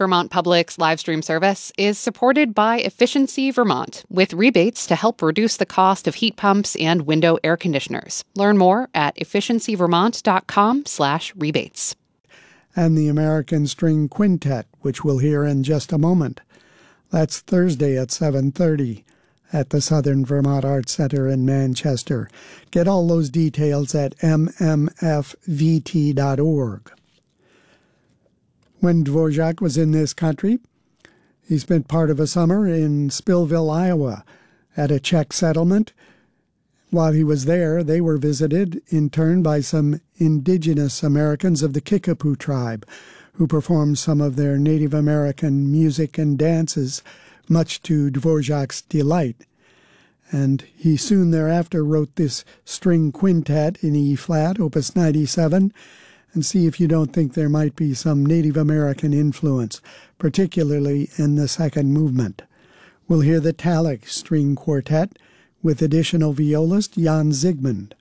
Vermont Public's live stream service is supported by Efficiency Vermont, with rebates to help reduce the cost of heat pumps and window air conditioners. Learn more at efficiencyvermont.com/rebates. And the American String Quintet, which we'll hear in just a moment. That's Thursday at 7:30 at the Southern Vermont Arts Center in Manchester. Get all those details at mmfvt.org. When Dvorak was in this country, he spent part of a summer in Spillville, Iowa, at a Czech settlement. While he was there, they were visited in turn by some indigenous Americans of the Kickapoo tribe, who performed some of their Native American music and dances, much to Dvorak's delight. And he soon thereafter wrote this string quintet in E-flat, Opus 97, and see if you don't think there might be some Native American influence, particularly in the second movement. We'll hear the Talik String Quartet with additional violist Jan Zygmunt.